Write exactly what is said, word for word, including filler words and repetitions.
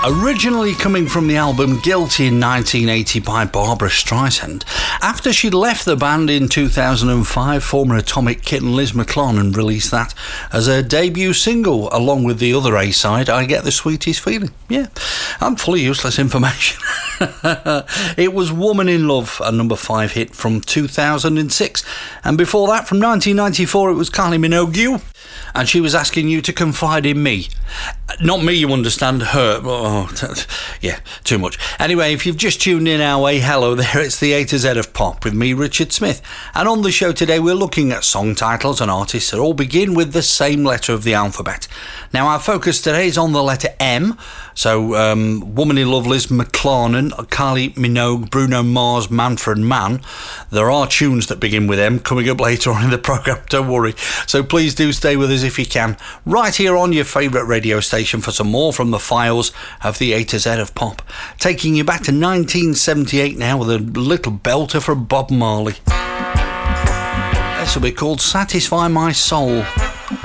Originally coming from the album Guilty in nineteen eighty by Barbra Streisand, after she'd left the band in two thousand five, former Atomic Kitten Liz McClarnon released that as her debut single, along with the other A-side, I Get the Sweetest Feeling. Yeah, I'm full of useless information. It was Woman in Love, a number five hit from two thousand six, and before that, from nineteen ninety-four, it was Kylie Minogue, and she was asking you to confide in me. Not me, you understand, her. Oh, yeah, too much. Anyway, if you've just tuned in our way, hello there, it's the A to Z of Pop with me, Richard Smith. And on the show today, we're looking at song titles and artists that all begin with the same letter of the alphabet. Now, our focus today is on the letter M. So, um, Woman in Love, Liz McClarnon, Kylie Minogue, Bruno Mars, Manfred Mann. There are tunes that begin with M coming up later on in the programme, don't worry. So please do stay with us if you can, right here on your favourite radio station for some more from the files of the A to Z of Pop. Taking you back to nineteen seventy-eight now with a little belter from Bob Marley. This will be called Satisfy My Soul.